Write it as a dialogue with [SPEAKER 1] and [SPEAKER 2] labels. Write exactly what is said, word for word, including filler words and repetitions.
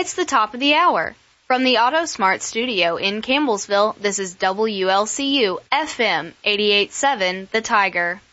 [SPEAKER 1] It's the top of the hour. From the AutoSmart studio in Campbellsville, this is W L C U F M eighty-eight point seven The Tiger.